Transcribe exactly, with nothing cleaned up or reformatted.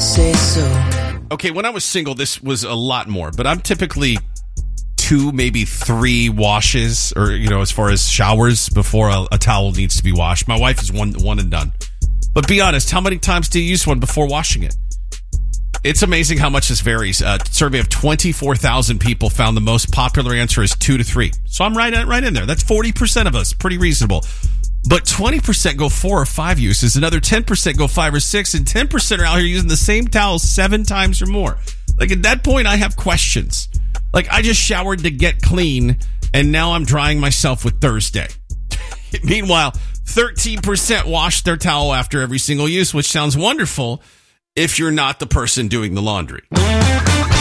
say so. Okay, when I was single, this was a lot more, but I'm typically two, maybe three washes, or, you know, as far as showers before a, a towel needs to be washed. My wife is one, one and done. But be honest, how many times do you use one before washing it? It's amazing how much this varies. A survey of twenty-four thousand people found the most popular answer is two to three. So I'm right, right in there. That's forty percent of us. Pretty reasonable. But twenty percent go four or five uses. Another ten percent go five or six. And ten percent are out here using the same towel seven times or more. Like, at that point, I have questions. Like, I just showered to get clean, and now I'm drying myself with Thursday. Meanwhile, thirteen percent wash their towel after every single use, which sounds wonderful if you're not the person doing the laundry.